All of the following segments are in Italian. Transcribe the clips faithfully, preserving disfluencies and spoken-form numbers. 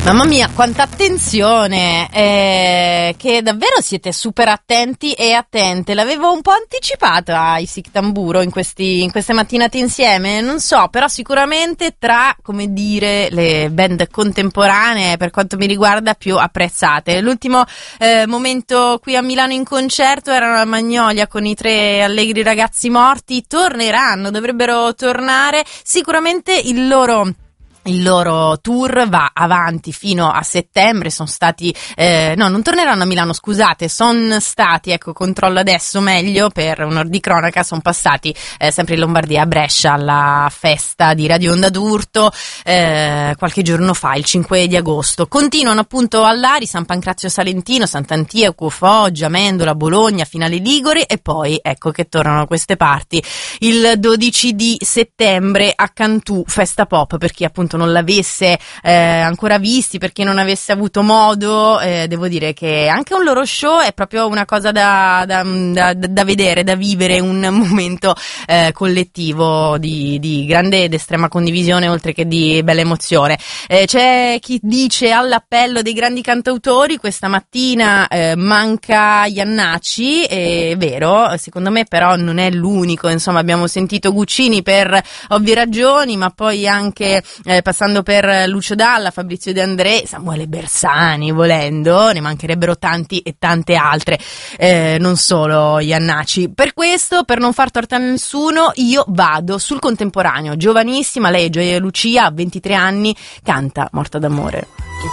Mamma mia, quanta attenzione, eh, che davvero siete super attenti e attente. L'avevo un po' anticipata ai Sic Tamburo in, questi, in queste mattinate insieme, non so, però sicuramente tra, come dire, le band contemporanee, per quanto mi riguarda, più apprezzate. L'ultimo eh, momento qui a Milano in concerto erano a Magnolia con i tre allegri ragazzi morti. Torneranno, dovrebbero tornare, sicuramente il loro... Il loro tour va avanti fino a settembre, sono stati, eh, no, non torneranno a Milano, scusate, sono stati, ecco, controllo adesso meglio per un'ora di cronaca, sono passati eh, sempre in Lombardia, a Brescia, alla festa di Radio Onda d'Urto, eh, qualche giorno fa, il cinque di agosto. Continuano appunto a Lari, San Pancrazio Salentino, Sant'Antioco, Foggia, Amendola, Bologna, Finale Liguri e poi ecco che tornano a queste parti il dodici di settembre a Cantù, Festa Pop, per chi appunto non l'avesse eh, ancora visti, perché non avesse avuto modo, eh, devo dire che anche un loro show è proprio una cosa da, da, da, da vedere, da vivere, un momento eh, collettivo di, di grande ed estrema condivisione, oltre che di bella emozione. Eh, c'è chi dice all'appello dei grandi cantautori, questa mattina eh, manca Iannacci, è vero, secondo me però non è l'unico, insomma abbiamo sentito Guccini per ovvie ragioni, ma poi anche eh, passando per Lucio Dalla, Fabrizio De André, Samuele Bersani, volendo, ne mancherebbero tanti e tante altre, eh, non solo Iannacci. Per questo, per non far torto a nessuno, io vado sul contemporaneo. Giovanissima, lei è Gioia Lucia, ha ventitré anni, canta Morta d'amore.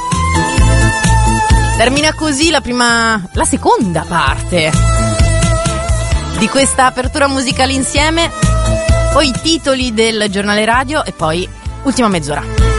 Termina così la prima, la seconda parte di questa apertura musicale insieme, poi i titoli del giornale radio e poi ultima mezz'ora.